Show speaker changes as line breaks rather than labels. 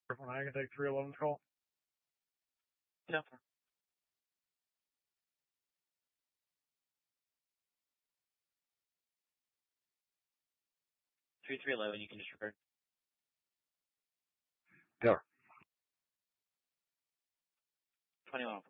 When I can take 311's call.
Yeah. 3311, you can just record.
Yeah.
2104.